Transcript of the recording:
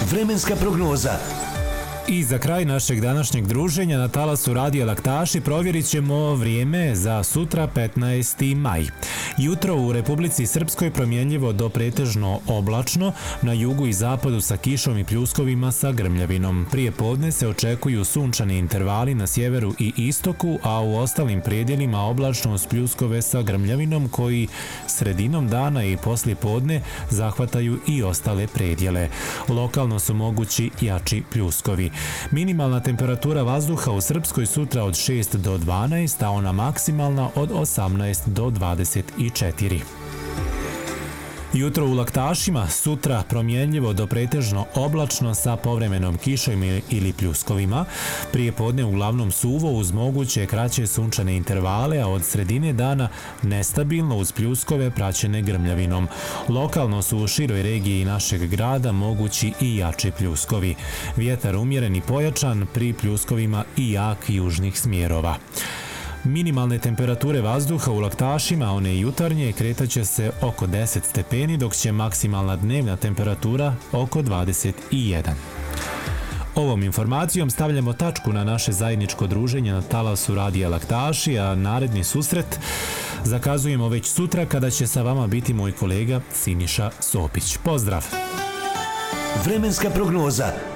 Vremenska prognoza. I za kraj našeg današnjeg druženja na talasu Radija Laktaši provjerit ćemo vrijeme za sutra 15. maj. Jutro u Republici Srpskoj promjenljivo do pretežno oblačno, na jugu i zapadu sa kišom i pljuskovima sa grmljavinom. Prije podne se očekuju sunčani intervali na sjeveru i istoku, a u ostalim predjelima oblačno uz pljuskove sa grmljavinom koji sredinom dana i poslije podne zahvataju i ostale predjele. Lokalno su mogući jači pljuskovi. Minimalna temperatura vazduha u Srpskoj sutra od 6 do 12, a ona maksimalna od 18 do 24. Jutro u Laktašima, sutra promjenljivo do pretežno oblačno sa povremenom kišom ili pljuskovima. Prije podne uglavnom suvo uz moguće kraće sunčane intervale, a od sredine dana nestabilno uz pljuskove praćene grmljavinom. Lokalno su u široj regiji našeg grada mogući i jači pljuskovi. Vjetar umjeren i pojačan, pri pljuskovima i jak južnih smjerova. Minimalne temperature vazduha u Laktašima, one jutarnje, kretaće se oko 10 stepeni, dok će maksimalna dnevna temperatura oko 21. Ovom informacijom stavljamo tačku na naše zajedničko druženje na talasu Radija Laktaši, a naredni susret zakazujemo već sutra kada će sa vama biti moj kolega Siniša Sopić. Pozdrav! Vremenska prognoza.